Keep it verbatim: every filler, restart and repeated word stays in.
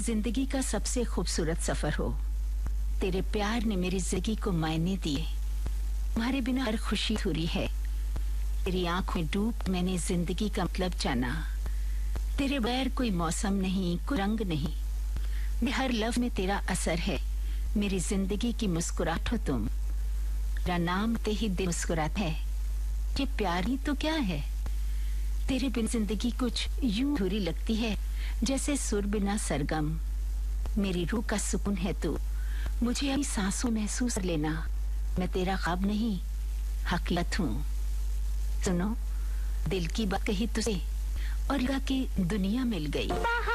जिंदगी का सबसे खूबसूरत सफर हो। तेरे प्यार ने मेरी जिंदगी को मायने दिए। तुम्हारे बिना हर खुशी अधूरी है। तेरी आंख में डूब मैंने जिंदगी का मतलब जाना। तेरे बगैर कोई मौसम नहीं, कोई रंग नहीं। मेरे हर लफ्ज में तेरा असर है। मेरी जिंदगी की मुस्कुराहट हो तुम। तेरा नाम ते ही दिल मुस्कुराता है। ये प्यार ही तो क्या है। तेरे बिन जिंदगी कुछ यूं अधूरी लगती है, जैसे सुर बिना सरगम। मेरी रूह का सुकून है तू। मुझे अपनी सांसों महसूस कर लेना। मैं तेरा ख्वाब नहीं, हकीकत हूँ। सुनो, दिल की बात कही तुझे और लगा कि दुनिया मिल गई।